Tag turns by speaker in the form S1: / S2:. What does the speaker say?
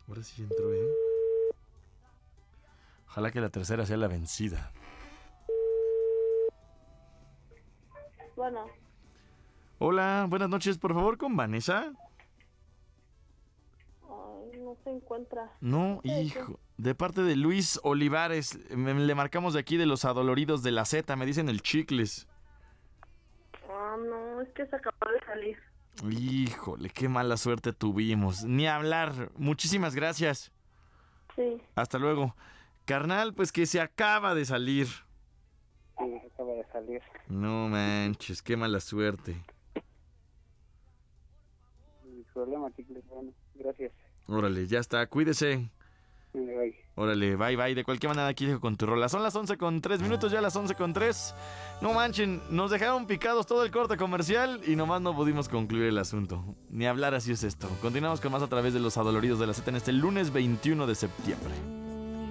S1: Ahora sí entró, ¿eh? Ojalá que la tercera sea la vencida.
S2: Bueno.
S1: Hola, buenas noches, por favor, con Vanessa.
S2: Ay, no se encuentra.
S1: No, hijo. De parte de Luis Olivares, le marcamos de aquí de los adoloridos de la Z, me dicen el Chicles.
S2: No, es que se acabó de salir.
S1: Híjole, qué mala suerte tuvimos. Ni hablar. Muchísimas gracias.
S2: Sí.
S1: Hasta luego. Carnal, pues que se acaba de salir.
S3: Sí, acaba de salir.
S1: No manches, qué mala suerte.
S3: Sin problema, Chicles. Bueno, gracias.
S1: Órale, ya está, cuídese.
S3: Bye.
S1: Órale, bye. De cualquier manera aquí dejo con tu rola. Son las 11:03, ya las 11:03. No manchen, nos dejaron picados todo el corte comercial y nomás no pudimos concluir el asunto. Ni hablar, así es esto. Continuamos con más a través de los adoloridos de la Z en este lunes 21 de septiembre.